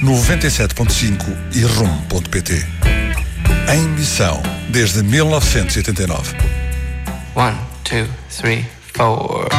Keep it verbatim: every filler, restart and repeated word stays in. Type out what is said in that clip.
noventa e sete ponto cinco e rum ponto pt. Em missão desde mil novecentos e oitenta e nove. One, two, three, four.